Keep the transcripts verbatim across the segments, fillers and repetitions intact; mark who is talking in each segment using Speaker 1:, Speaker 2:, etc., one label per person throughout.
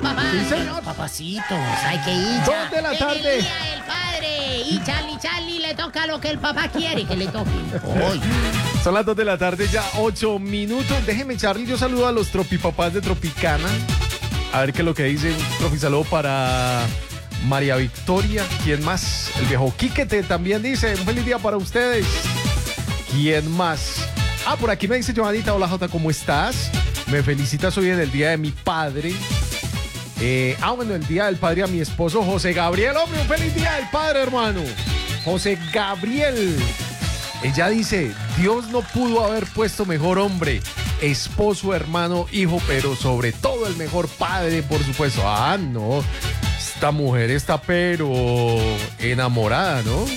Speaker 1: papás,
Speaker 2: Sí,
Speaker 1: de
Speaker 2: señor.
Speaker 1: los papacitos. Hay que ir.
Speaker 2: Dos de la tarde.
Speaker 1: En el día del padre. Y Charlie, Charlie le toca lo que el papá quiere que le toque. Hoy.
Speaker 2: Son las dos de la tarde, ya ocho minutos. Déjeme, Charlie, yo saludo a los tropipapás de Tropicana. A ver qué es lo que dice. Un tropisaludo para María Victoria. ¿Quién más? El viejo Quiquete también dice. Un feliz día para ustedes. ¿Quién más? Ah, por aquí me dice Johanita. Hola, Jota, ¿cómo estás? Me felicitas hoy en el día de mi padre. Eh, ah, bueno, el día del padre a mi esposo José Gabriel. Hombre, un feliz día del padre, hermano. José Gabriel. Ella dice, Dios no pudo haber puesto mejor hombre, esposo, hermano, hijo, pero sobre todo el mejor padre, por supuesto. Ah, no, esta mujer está pero enamorada, ¿no?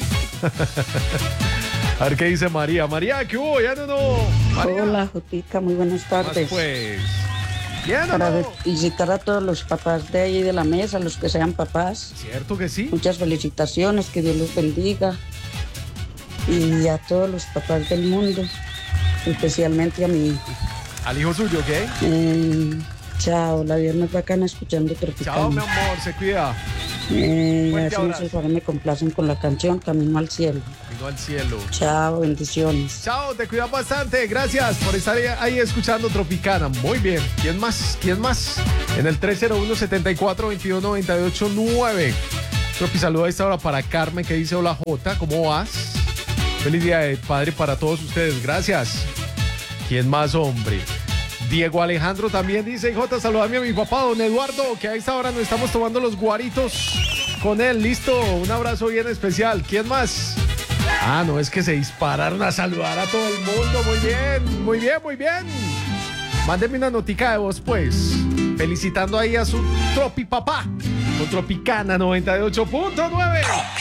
Speaker 2: A ver qué dice María. María, ¿qué hubo? Ya no, no. María.
Speaker 3: Hola, Jotica, muy buenas
Speaker 2: Más
Speaker 3: tardes.
Speaker 2: pues. ¿Bien o
Speaker 3: Para
Speaker 2: no?
Speaker 3: felicitar a todos los papás de ahí de la mesa, los que sean papás.
Speaker 2: ¿Cierto que sí?
Speaker 3: Muchas felicitaciones, que Dios los bendiga. Y a todos los papás del mundo, especialmente a mi hijo.
Speaker 2: Al hijo suyo, ¿qué?
Speaker 3: Eh, chao, la viernes bacana escuchando Tropicana.
Speaker 2: Chao, mi amor, se cuida.
Speaker 3: Eh,
Speaker 2: Fuerte
Speaker 3: así
Speaker 2: abrazo.
Speaker 3: muchos para me complacen con la canción Camino al Cielo.
Speaker 2: Vino al cielo.
Speaker 3: Chao, bendiciones.
Speaker 2: Chao, te cuidas bastante. Gracias por estar ahí escuchando Tropicana. Muy bien. ¿Quién más? ¿Quién más? En el tres cero uno, siete cuatro, dos uno nueve ocho nueve. Tropi, saludo a esta hora para Carmen que dice hola Jota, ¿cómo vas? Feliz día de padre para todos ustedes. Gracias. ¿Quién más, hombre? Diego Alejandro también dice, Jota, saludame a mi papá, don Eduardo, que a esta hora nos estamos tomando los guaritos con él. Listo, un abrazo bien especial. ¿Quién más? Ah, no, es que se dispararon a saludar a todo el mundo. Muy bien, muy bien, muy bien. Mándeme una notica de voz, pues. Felicitando ahí a su tropi papá. Con Tropicana noventa y ocho punto nueve.